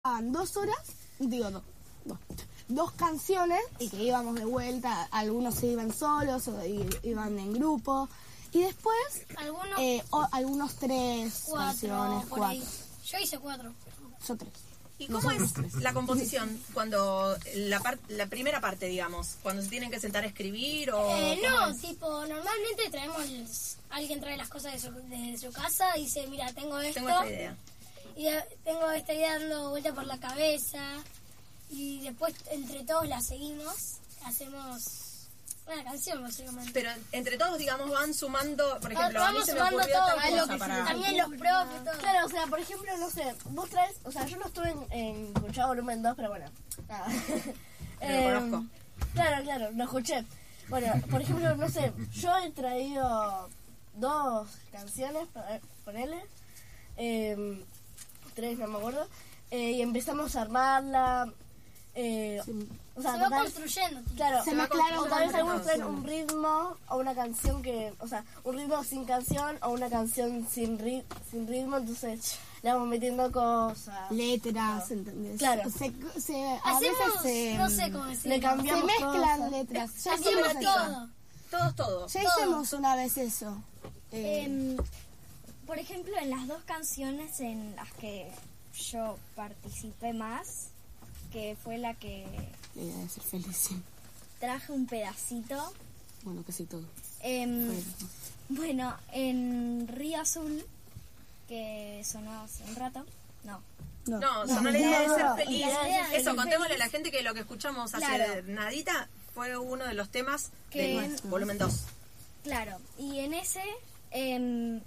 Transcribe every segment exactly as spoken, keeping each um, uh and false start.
dos horas, digo dos, dos, dos canciones y que íbamos de vuelta, algunos se iban solos o iban en grupo y después algunos, eh, o, algunos tres cuatro, canciones, cuatro. Ahí. Yo hice cuatro. Yo tres. ¿Y cómo es la composición cuando la par, la primera parte, digamos, cuando se tienen que sentar a escribir o eh, no, tipo normalmente traemos alguien trae las cosas de su, de su casa y dice mira tengo esto, tengo esta idea y tengo esta idea dando vuelta por la cabeza y después entre todos la seguimos, hacemos una canción básicamente. Pero entre todos, digamos, van sumando, por ejemplo, a mí se me ocurrió todo, tal cosa para... También los profes, todo. Claro, o sea, por ejemplo, no sé, vos traes, o sea, yo no estuve en, en Escuchado Volumen dos, pero bueno, nada. Pero lo conozco. Claro, claro, lo escuché. Bueno, por ejemplo, no sé, yo he traído dos canciones, ponele, eh, tres, no me acuerdo, eh, y empezamos a armarla. Eh, sí. O sea, se va total, construyendo. Claro, se mezclaron o tal vez algunos traen sí. un ritmo o una canción que, o sea, un ritmo sin canción o una canción sin ri sin ritmo, entonces le vamos metiendo cosas. Letras, ¿entendés? Claro. Se, se, a Hacemos, veces se, no sé cómo decirlo. le cambiamos se mezclan cosas. letras. Ya Hacemos hicimos todo. eso. Todos, todos. Ya Todo. hicimos una vez eso. Eh, Eh, por ejemplo, en las dos canciones en las que yo participé más, que fue la que la idea de ser feliz, sí. traje un pedacito. Bueno, casi todo. Eh, Bueno. bueno, en Río Azul, que sonó hace un rato, no. No, No, sonó la idea de ser no, feliz. la idea de Eso, ser contémosle a feliz. la gente que lo que escuchamos hace Claro. nadita fue uno de los temas Que- del volumen dos. Claro, y en ese em,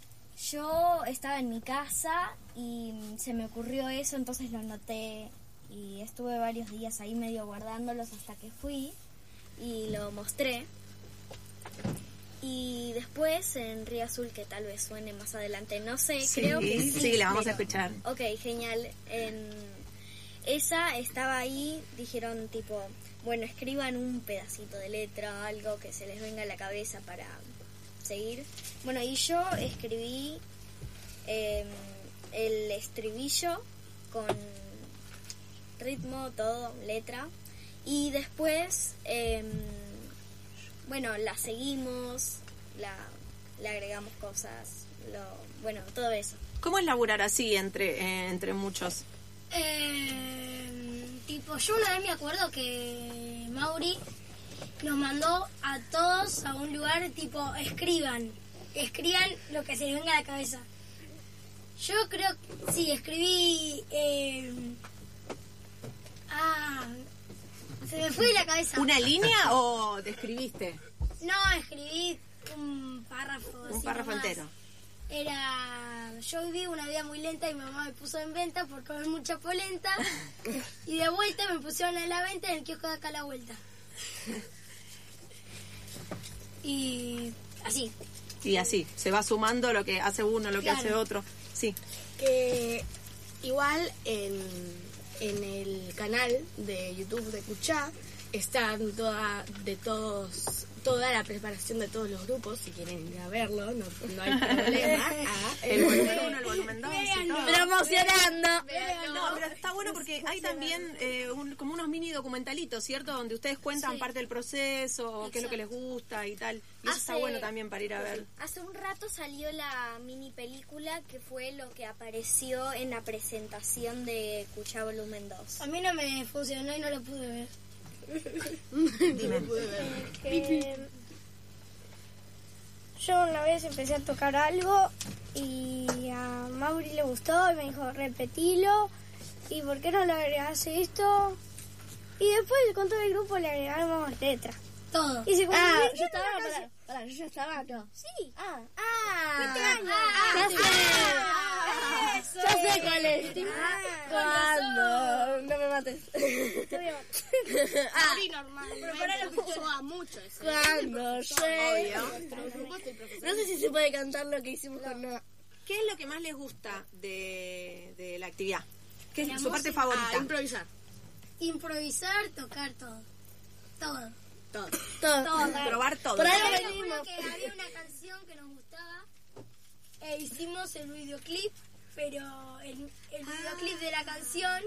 yo estaba en mi casa y se me ocurrió eso, entonces lo anoté y estuve varios días ahí medio guardándolos hasta que fui y lo mostré. Y después en Río Azul, que tal vez suene más adelante, no sé, Sí, creo que sí. sí, la vamos a pero- escuchar. Ok, genial. En esa estaba ahí, dijeron tipo, bueno, escriban un pedacito de letra, algo que se les venga a la cabeza para seguir. Bueno, y yo escribí eh, el estribillo con ritmo, todo, letra. Y después, eh, bueno, la seguimos, la, le agregamos cosas, lo, bueno, todo eso. ¿Cómo es laburar así entre, eh, entre muchos? Eh, tipo, yo una vez me acuerdo que Mauri nos mandó a todos a un lugar tipo, escriban, escriban lo que se les venga a la cabeza. Yo creo que sí, escribí... Eh, ah, se me fue de la cabeza. ¿Una línea o describiste? No, escribí un párrafo. Un así párrafo nomás. entero. Era, yo viví una vida muy lenta y mi mamá me puso en venta por comer mucha polenta y de vuelta me pusieron a la venta en el kiosco de acá a la vuelta. Y así. Y así, se va sumando lo que hace uno, lo que Claro. hace otro. Sí. Que igual en, en el canal de YouTube de Cuchá están toda, de todos, toda la preparación de todos los grupos, si quieren ir a verlo, no, no hay problema. Ah, El volumen uno, el volumen dos y todo. Promocionando. No, pero está bueno porque hay también eh, un- como unos mini documentalitos, ¿cierto? Donde ustedes cuentan Sí. parte del proceso, qué es lo que les gusta y tal. Y eso está Hace- bueno también para ir a ver. Hace un rato salió la mini película que fue lo que apareció en la presentación de Cuchá Volumen dos. A mí no me funcionó y no lo pude ver. Dime. que yo una vez empecé a tocar algo y a Mauri le gustó y me dijo repetilo y por qué no le agregas esto y después con todo el grupo le agregamos letra Todo. y se Ah, convirtió yo en estaba, una pará, canción. pará, yo ya estaba, no. Sí. Ah, Ah, ya sé, ya sé cuál es. Cuando, no me mates. Ah, normal. Pero para lo que escuchó a mucho eso. cuando llegue. No sé si se puede cantar lo que hicimos con Noah. ¿Qué es lo que más les gusta de, de la actividad? ¿Qué es La su parte música. favorita? Ah, improvisar. Improvisar, tocar todo. Todo. Todo. Todo. Probar todo. Por ahí Yo me venimos. acuerdo que había una canción que nos gustaba e hicimos el videoclip pero el, el videoclip de la canción